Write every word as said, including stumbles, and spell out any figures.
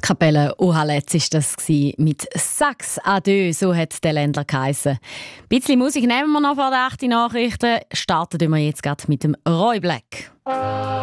Kapelle Ohaletz war das mit «Sax à deux», so hat der Ländler geheissen. Ein bisschen Musik nehmen wir noch vor der achten Nachrichten. Starten wir jetzt gerade mit dem Roy Black.